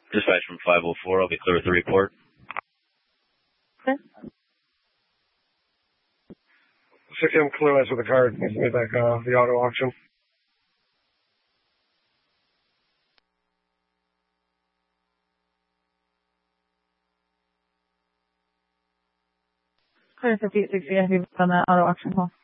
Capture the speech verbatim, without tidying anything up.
Dispatch from five oh four, I'll be clear with the report. Okay. six a.m. clear with the card. Needs to be back uh, the auto auction. Clear for Pete sixty, I'll be on that auto auction call.